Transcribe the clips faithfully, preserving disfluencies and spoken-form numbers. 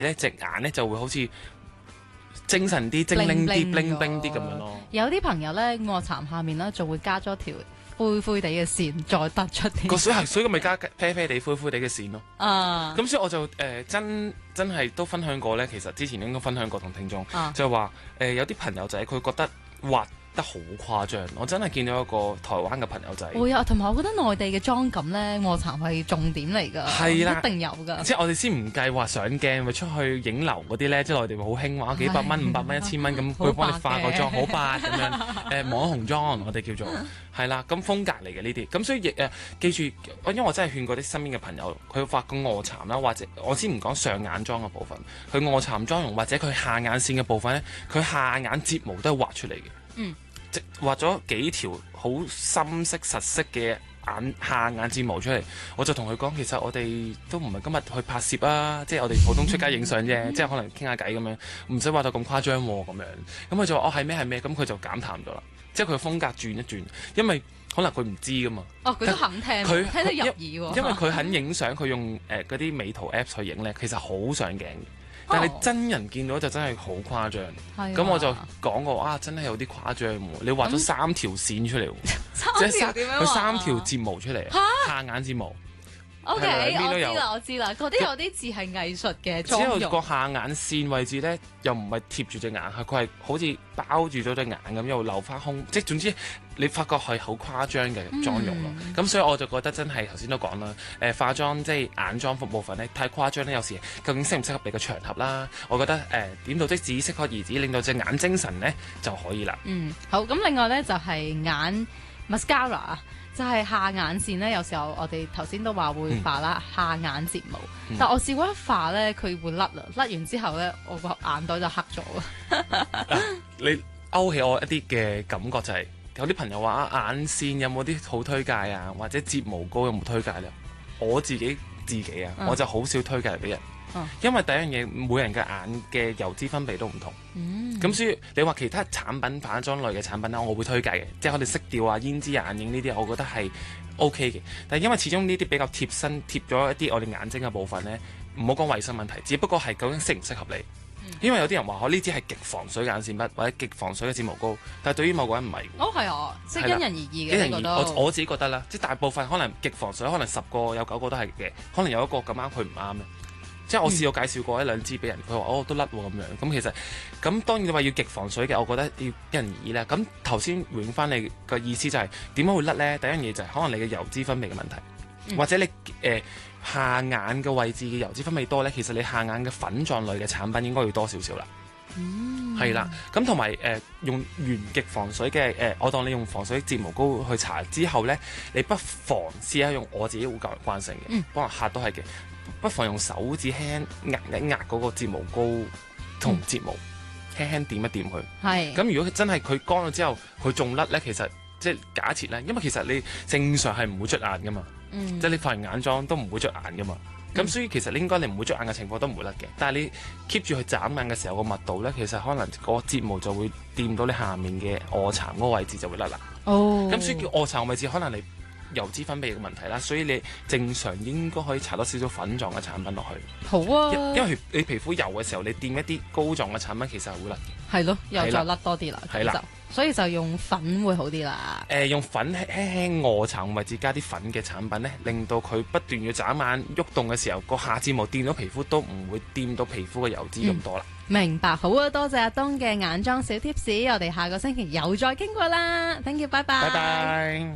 咧隻眼咧就會好似精神啲、精靈啲、bling bling 啲咁樣咯。 有啲朋友咧卧蠶下面咧就會加咗條灰灰地嘅線，再突出啲。 個水係水咁咪加啡啡地、灰灰地嘅線咯。 啊！ 咁所以我就誒、呃、真真係都分享過咧。其實之前應該分享過同聽眾， 啊、 就係話誒有啲朋友仔佢覺得畫得好誇張。我真係見到一個台灣嘅朋友仔。 會啊，同埋我覺得內地嘅妝感咧，卧蠶係重點嚟㗎， 係啦， 一定有㗎。 即係我哋先唔計話上鏡，咪出去影樓嗰啲咧，即係內地咪好興話幾百蚊、五百蚊、一千蚊咁，佢幫你化個妝，好白咁樣。誒、呃、網紅妝我哋叫做係啦，咁風格嚟嘅呢啲。咁所以亦誒、呃、記住，因為我真係勸過啲身邊嘅朋友，佢畫個卧蠶啦，或者我先唔講上眼妝嘅部分，佢卧蠶妝容或者佢下眼線嘅部分咧，佢下眼睫毛都係畫出嚟嘅。 嗯。 即畫咗幾條好深色實色嘅眼下眼睫毛出嚟，我就同佢講，其實我哋都唔係今日去拍攝啊，即係我哋普通出街影相啫，嗯、即係可能傾下偈咁樣，唔使畫到咁誇張喎咁樣。咁佢就話哦係咩係咩，咁佢就減淡咗啦，即係佢風格轉一轉，因為可能佢唔知噶嘛。 哦，佢都肯聽，佢聽得入耳喎。因為佢肯影相，佢用誒嗰啲美圖 Apps 去影咧，其實好上鏡。但係你真人見到就真係好誇張，咁、哦、我就講過啊，真係有啲誇張喎！你畫咗三條線出嚟喎， 嗯、 即係佢三條睫毛出嚟， 啊、 下眼睫毛。 O K，我知啦，我知啦，嗰啲有啲似係藝術嘅妝容。 之後個下眼線位置咧，又唔係貼住隻眼，係佢係好似包住咗隻眼咁，又留翻空，即係總之你發覺係好誇張嘅妝容咯。咁、嗯、所以我就覺得真係頭先都講啦，誒、呃、化妝即係眼妝服部分咧太誇張咧，有時究竟適唔適合你個場合啦？我覺得誒、呃、點到即止，適可而止，令到隻眼精神咧就可以啦。 嗯，好，咁另外咧就係、是、眼 mascara。就係下眼線咧，有時候我哋頭先都話會化啦，嗯、下眼睫毛。嗯、但我試過一化咧，佢會甩啦，甩完之後咧，我個眼袋就黑咗啦、 啊。你勾起我一啲嘅感覺就係、是，有啲朋友話啊，眼線有冇啲好推介啊，或者睫毛膏有冇推介咧？我自己自己啊，嗯、我就好少推介俾人。嗯、因為第一樣嘢，每人嘅眼嘅油脂分泌都唔同，咁、嗯、所以你話其他產品化妝類嘅產品咧，我會推介嘅，即係我哋色調啊、胭脂眼影呢啲，我覺得係 O K 嘅。但係因為始終呢啲比較貼身，貼咗一啲我哋眼睛嘅部分咧，唔好講衞生問題，只不過係究竟適唔適合你。嗯、因為有啲人話我呢支係極防水眼線筆或者極防水嘅睫毛膏，但係對於某個人唔係。 哦，係啊，即係因人而異嘅。 因人而異，我我自己覺得啦，即係大部分可能極防水，可能十個有九個都係嘅，可能有一個咁啱佢唔啱咧。即係我試過介紹過一兩支俾人，佢話哦都甩喎咁樣。咁其實咁當然你話要極防水嘅，我覺得要因人而異啦。咁頭先回應翻你個意思就係點解會甩咧？第一樣嘢就係可能你嘅油脂分泌嘅問題，嗯、或者你誒、呃、下眼嘅位置嘅油脂分泌多咧，其實你下眼嘅粉狀類嘅產品應該要多少少啦。嗯，係啦。咁同埋誒用原極防水嘅誒、呃，我當你用防水睫毛膏去搽之後咧，你不妨試下用我自己好慣性嘅，嗯、幫人客都係嘅。不妨用手指輕輕壓一壓嗰個睫毛膏同睫毛，嗯、輕輕點一點佢。係。咁如果真係佢乾咗之後，佢仲甩咧，其實即係假設咧，因為其實你正常係唔會捽眼噶嘛，嗯、即係你化完眼妝都唔會捽眼噶嘛。咁、嗯、所以其實你應該你唔會捽眼嘅情況都唔會甩嘅。但係你 keep 住去眨眼嘅時候個密度咧，其實可能個睫毛就會掂到你下面嘅臥蠶嗰個位置就會甩啦。哦。咁所以叫臥蠶位置可能你油脂分泌嘅問題啦，所以你正常應該可以搽多少少粉狀嘅產品落去。好啊，因為你皮膚油嘅時候，你掂一啲膏狀嘅產品，其實係會甩嘅。係咯，又再甩多啲啦。係啦，所以就用粉會好啲啦。誒、呃，用粉輕輕臥蠶位置加啲粉嘅產品咧，令到佢不斷要眨眼喐動嘅時候，個下睫毛掂到皮膚都唔會掂到皮膚嘅油脂咁多啦、嗯。明白，好啊，多謝阿東嘅眼妝小貼士，我哋下個星期又再傾過啦。Thank you，拜拜。拜拜。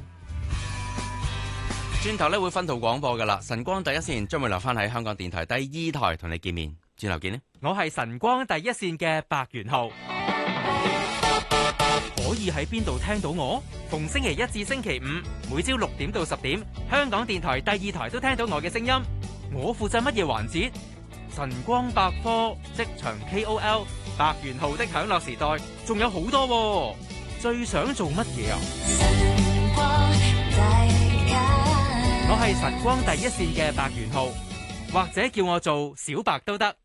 轉頭咧會分途廣播噶啦，晨光第一線將會留翻喺香港電台第二台同你見面，轉頭見咧。 我係晨光第一線嘅白元浩，可以喺邊度聽到我？逢星期一至星期五，每朝六點到十點，香港電台第二台都聽到我嘅聲音。我負責乜嘢環節？晨光百科、職場 K O L、白元浩的享樂時代，仲有好多喎。最想做乜嘢啊？晨光我係晨光第一線嘅白元浩，或者叫我做小白都得。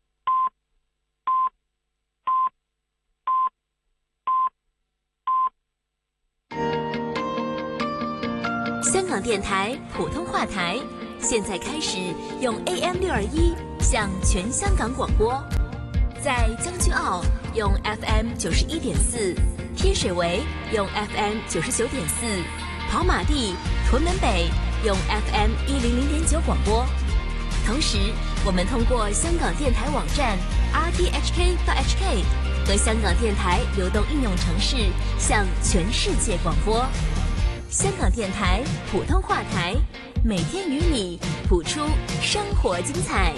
香港電台普通話台，現在開始用 A M 六二一向全香港廣播。在將軍澳用 F M 九十一點四，天水圍用 F M 九十九點四，跑馬地、屯門北用 F M 一零零點九廣播。同時，我們通過香港電台網站 r t h k dot h k 和香港電台流動應用程式向全世界廣播。香港電台普通話台，每天與你譜出生活精彩。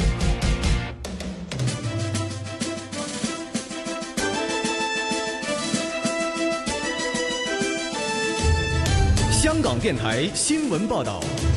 香港電台新聞報道。